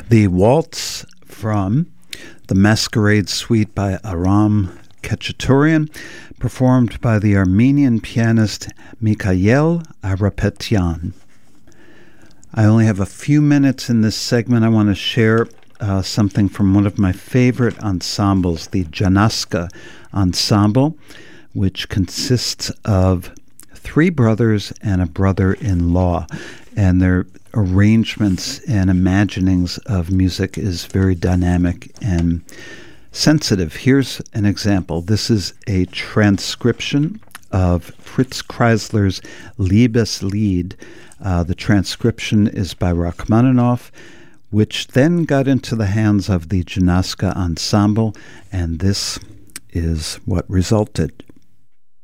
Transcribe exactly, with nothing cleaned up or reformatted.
The waltz from the Masquerade Suite by Aram Khachaturian, performed by the Armenian pianist Mikhail Arapetyan. I only have a few minutes in this segment. I want to share uh, something from one of my favorite ensembles, the Janaska Ensemble, which consists of three brothers and a brother-in-law, and their arrangements and imaginings of music is very dynamic and sensitive. Here's an example. This is a transcription of Fritz Kreisler's Liebeslied. Uh, the transcription is by Rachmaninoff, which then got into the hands of the Janaska Ensemble, and this is what resulted.